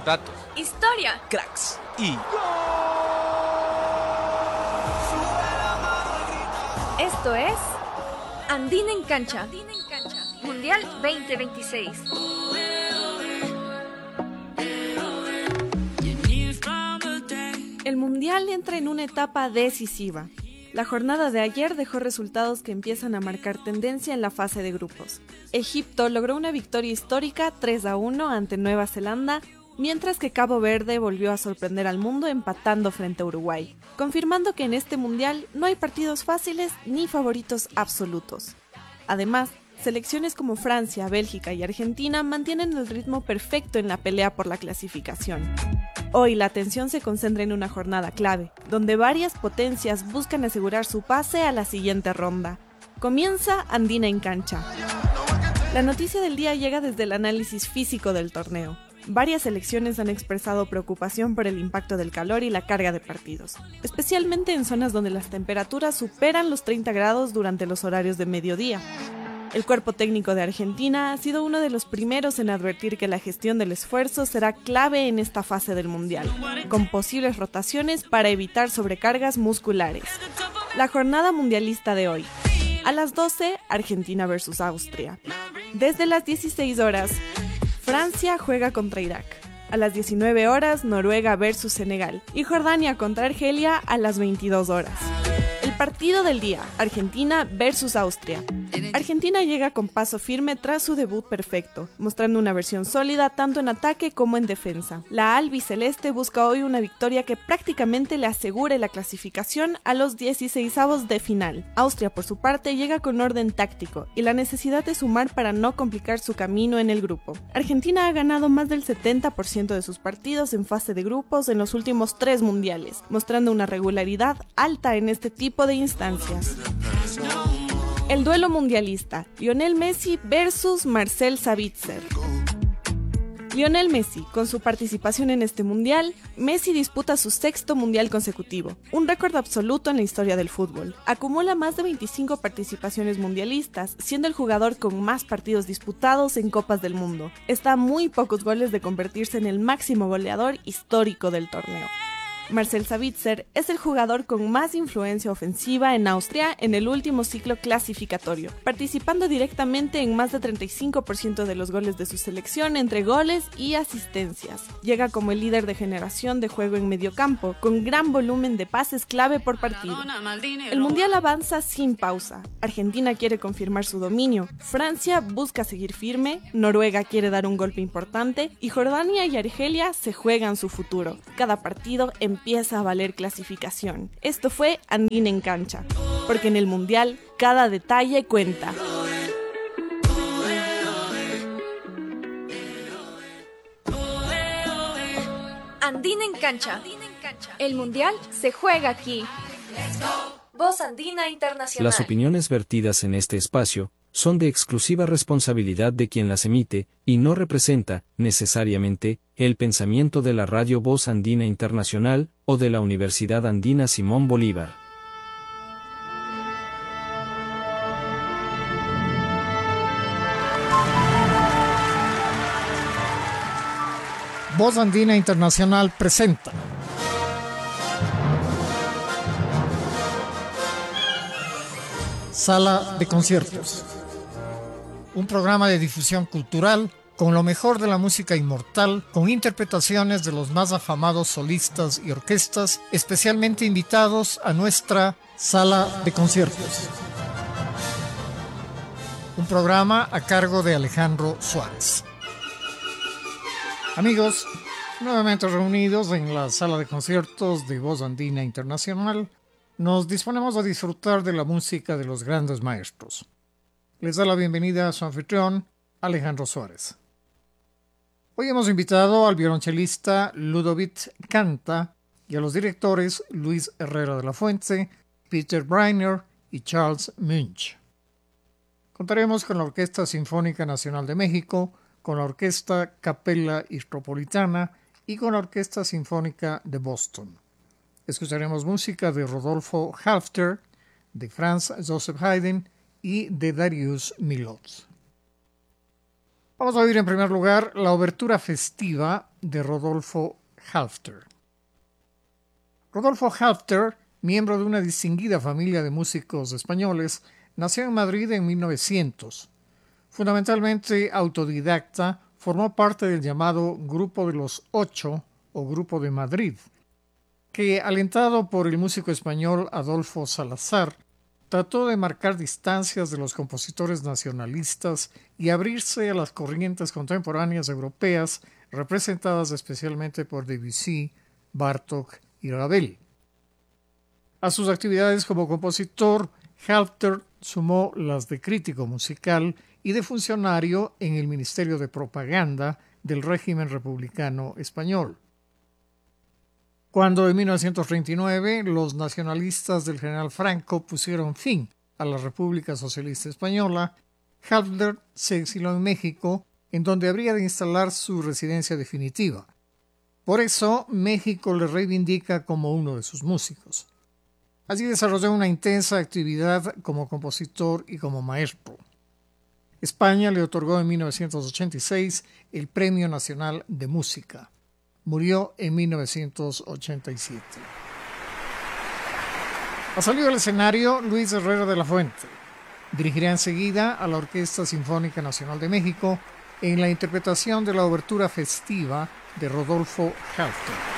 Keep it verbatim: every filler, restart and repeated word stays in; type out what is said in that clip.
Datos. Historia. Cracks. Y... Esto es Andina en Cancha. Mundial veinte veintiséis. El Mundial entra en una etapa decisiva. La jornada de ayer dejó resultados que empiezan a marcar tendencia en la fase de grupos. Egipto logró una victoria histórica tres a uno ante Nueva Zelanda, mientras que Cabo Verde volvió a sorprender al mundo empatando frente a Uruguay, confirmando que en este Mundial no hay partidos fáciles ni favoritos absolutos. Además, selecciones como Francia, Bélgica y Argentina mantienen el ritmo perfecto en la pelea por la clasificación. Hoy la atención se concentra en una jornada clave, donde varias potencias buscan asegurar su pase a la siguiente ronda. Comienza Andina en Cancha. La noticia del día llega desde el análisis físico del torneo. Varias selecciones han expresado preocupación por el impacto del calor y la carga de partidos, especialmente en zonas donde las temperaturas superan los treinta grados durante los horarios de mediodía. El cuerpo técnico de Argentina ha sido uno de los primeros en advertir que la gestión del esfuerzo será clave en esta fase del Mundial, con posibles rotaciones para evitar sobrecargas musculares. La jornada mundialista de hoy. A las doce, Argentina versus Austria. Desde las dieciséis horas, Francia juega contra Irak. A las diecinueve horas, Noruega versus Senegal. Y Jordania contra Argelia a las veintidós horas. El partido del día, Argentina versus Austria. Argentina llega con paso firme tras su debut perfecto, mostrando una versión sólida tanto en ataque como en defensa. La albiceleste busca hoy una victoria que prácticamente le asegure la clasificación a los dieciseisavos de final. Austria, por su parte, llega con orden táctico y la necesidad de sumar para no complicar su camino en el grupo. Argentina ha ganado más del setenta por ciento de sus partidos en fase de grupos en los últimos tres mundiales, mostrando una regularidad alta en este tipo de instancias. El duelo mundialista, Lionel Messi versus Marcel Sabitzer. Lionel Messi, con su participación en este mundial, Messi disputa su sexto mundial consecutivo, un récord absoluto en la historia del fútbol. Acumula más de veinticinco participaciones mundialistas, siendo el jugador con más partidos disputados en Copas del Mundo. Está a muy pocos goles de convertirse en el máximo goleador histórico del torneo. Marcel Sabitzer es el jugador con más influencia ofensiva en Austria en el último ciclo clasificatorio, participando directamente en más de treinta y cinco por ciento de los goles de su selección entre goles y asistencias. Llega como el líder de generación de juego en mediocampo, con gran volumen de pases clave por partido. El Mundial avanza sin pausa. Argentina quiere confirmar su dominio, Francia busca seguir firme, Noruega quiere dar un golpe importante y Jordania y Argelia se juegan su futuro. Cada partido en empieza a valer clasificación. Esto fue Andina en Cancha, porque en el Mundial cada detalle cuenta. Andina en Cancha. El Mundial se juega aquí. Voz Andina Internacional. Las opiniones vertidas en este espacio son de exclusiva responsabilidad de quien las emite, y no representa, necesariamente, el pensamiento de la Radio Voz Andina Internacional, o de la Universidad Andina Simón Bolívar. Voz Andina Internacional presenta Sala de Conciertos, un programa de difusión cultural con lo mejor de la música inmortal, con interpretaciones de los más afamados solistas y orquestas, especialmente invitados a nuestra Sala de Conciertos. Un programa a cargo de Alejandro Suárez. Amigos, nuevamente reunidos en la Sala de Conciertos de Voz Andina Internacional, nos disponemos a disfrutar de la música de los grandes maestros. Les da la bienvenida a su anfitrión, Alejandro Suárez. Hoy hemos invitado al violonchelista Ludovic Canta y a los directores Luis Herrera de la Fuente, Peter Breiner y Charles Munch. Contaremos con la Orquesta Sinfónica Nacional de México, con la Orquesta Capella Istropolitana y con la Orquesta Sinfónica de Boston. Escucharemos música de Rodolfo Halfter, de Franz Joseph Haydn y de Darius Milhaud. Vamos a oír en primer lugar la obertura festiva de Rodolfo Halffter. Rodolfo Halffter, miembro de una distinguida familia de músicos españoles, nació en Madrid en mil novecientos. Fundamentalmente autodidacta, formó parte del llamado Grupo de los Ocho o Grupo de Madrid, que, alentado por el músico español Adolfo Salazar, trató de marcar distancias de los compositores nacionalistas y abrirse a las corrientes contemporáneas europeas representadas especialmente por Debussy, Bartók y Ravel. A sus actividades como compositor, Halffter sumó las de crítico musical y de funcionario en el Ministerio de Propaganda del régimen republicano español. Cuando en mil novecientos treinta y nueve los nacionalistas del general Franco pusieron fin a la República Socialista Española, Halffter se exiló en México, en donde habría de instalar su residencia definitiva. Por eso, México le reivindica como uno de sus músicos. Allí desarrolló una intensa actividad como compositor y como maestro. España le otorgó en mil novecientos ochenta y seis el Premio Nacional de Música. Murió en mil novecientos ochenta y siete. Ha salido al escenario Luis Herrera de la Fuente. Dirigirá enseguida a la Orquesta Sinfónica Nacional de México en la interpretación de la obertura festiva de Rodolfo Halffter.